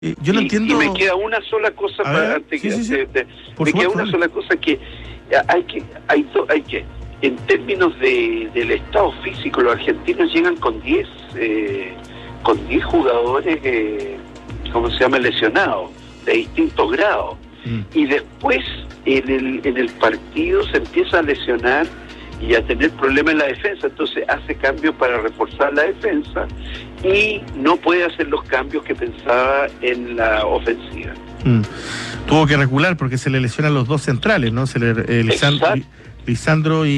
Yo no entiendo. Y me queda una sola cosa Me queda una sola cosa que hay que en términos del estado físico, los argentinos llegan con 10 jugadores ¿cómo se llama? Lesionados de distintos grados. Y después en el partido se empieza a lesionar y a tener problemas en la defensa, entonces hace cambios para reforzar la defensa y no puede hacer los cambios que pensaba en la ofensiva. Tuvo que recular porque se le lesionan los dos centrales, ¿no? Lisandro,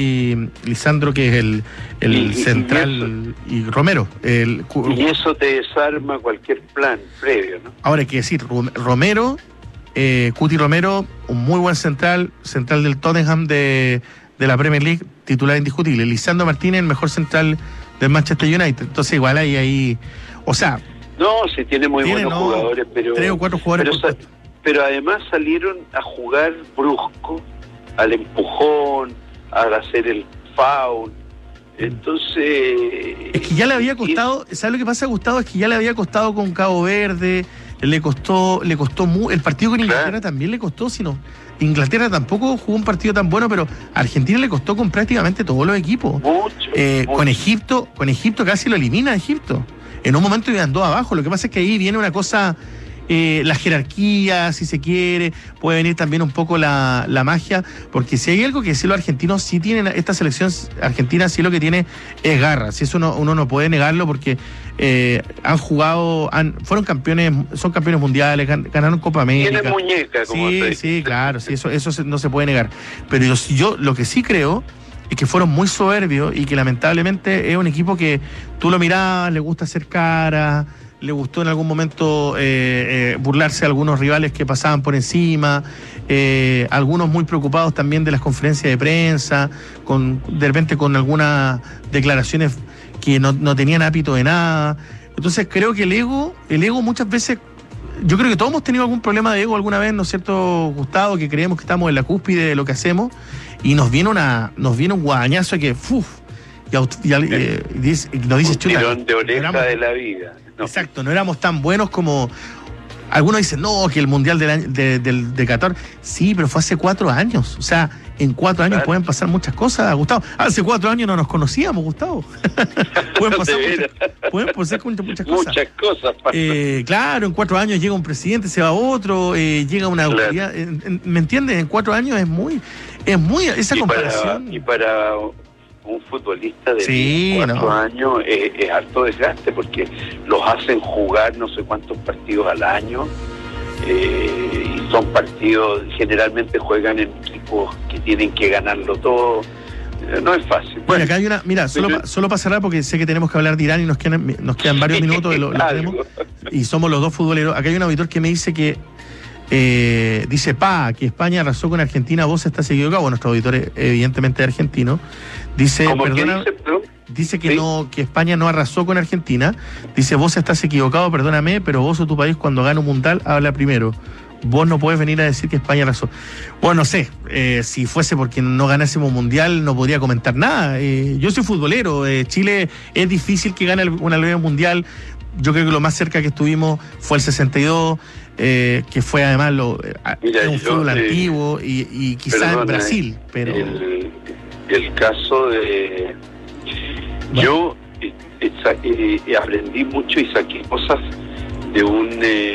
que es el central, y Romero. Y eso te desarma cualquier plan previo, ¿no? Ahora hay que decir, Romero, Cuti Romero, un muy buen central del Tottenham de la Premier League, titular indiscutible. Lisandro Martínez, el mejor central del Manchester United. Entonces igual hay o sea... No, sí tiene buenos jugadores, pero... 3 o 4 jugadores pero además salieron a jugar brusco, al empujón, a hacer el foul. Entonces... Es que ya le había costado... ¿Sabes lo que pasa, Gustavo? Es que ya le había costado con Cabo Verde, le costó el partido con Inglaterra también le costó, sino... Inglaterra tampoco jugó un partido tan bueno, pero a Argentina le costó con prácticamente todos los equipos. Mucho. Con Egipto casi lo elimina a Egipto. En un momento iban 2 abajo. Lo que pasa es que ahí viene una cosa, la jerarquía, si se quiere, puede venir también un poco la magia, porque si hay algo que sí los argentinos sí tienen, esta selección argentina sí lo que tiene es garra. Si eso uno no puede negarlo, porque han jugado, son campeones mundiales, ganaron Copa América. Tiene muñeca, como sí, claro, sí, eso no se puede negar. Pero yo lo que sí creo es que fueron muy soberbios y que lamentablemente es un equipo que tú lo mirabas, le gusta hacer cara, le gustó en algún momento burlarse de algunos rivales que pasaban por encima, algunos muy preocupados también de las conferencias de prensa, de repente con algunas declaraciones que no tenían ápito de nada. Entonces creo que el ego muchas veces, yo creo que todos hemos tenido algún problema de ego alguna vez, ¿no es cierto, Gustavo? Que creemos que estamos en la cúspide de lo que hacemos y nos viene un guadañazo que nos dice chuta, tirón de oreja de la vida. No. Exacto, no éramos tan buenos como... Algunos dicen, no, que el Mundial de Qatar... Sí, pero fue hace 4 años. O sea, en 4 años pueden pasar muchas cosas, Gustavo. Hace 4 años no nos conocíamos, Gustavo. pueden pasar muchas cosas. Muchas cosas pasan. Claro, en 4 años llega un presidente, se va otro, llega una autoridad. ¿Me entiendes? En 4 años es muy esa comparación. Y para un futbolista de 4 años es harto desgaste, porque los hacen jugar no sé cuántos partidos al año, y son partidos, generalmente juegan en equipos que tienen que ganarlo todo. No es fácil. Bueno, acá hay una, mira, solo para cerrar, porque sé que tenemos que hablar de Irán y nos quedan varios minutos, lo tenemos, y somos los dos futboleros. Acá hay un auditor que me dice que dice que España arrasó con Argentina, vos estás equivocado. Bueno, nuestro auditor es evidentemente argentino. Dice, dice que no, que España no arrasó con Argentina. Dice, vos estás equivocado, perdóname, pero vos o tu país cuando gana un mundial habla primero. Vos no podés venir a decir que España arrasó. Bueno, no sé, si fuese porque no ganásemos mundial no podría comentar nada. Yo soy futbolero, Chile es difícil que gane una mundial. Yo creo que lo más cerca que estuvimos fue el 62, que fue además un fútbol antiguo y quizás en Brasil, pero... El caso de... Bueno. Yo aprendí mucho y saqué cosas de un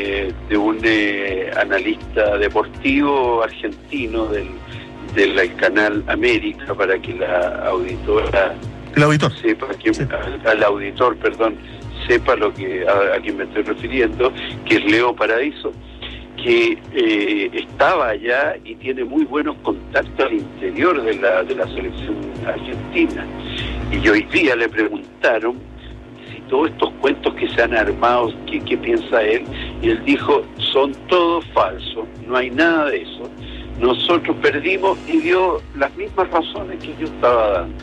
analista deportivo argentino del canal América, para que la auditora... El auditor. Sepa al auditor, perdón, sepa a quien me estoy refiriendo, que es Leo Paradiso, que estaba allá y tiene muy buenos contactos al interior de la selección argentina. Y hoy día le preguntaron si todos estos cuentos que se han armado, ¿qué piensa él? Y él dijo, son todos falsos, no hay nada de eso. Nosotros perdimos, y dio las mismas razones que yo estaba dando.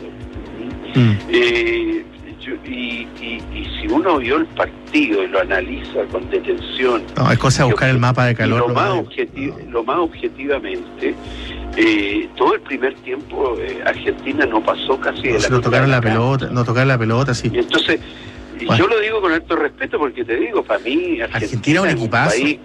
Y si uno vio el partido y lo analiza con detención... No, es cosa de buscar el mapa de calor. Lo más objetivamente, todo el primer tiempo Argentina no pasó casi de la... No tocaron la pelota, sí. Y entonces Y yo lo digo con alto respeto porque te digo, para mí Argentina es un equipazo. país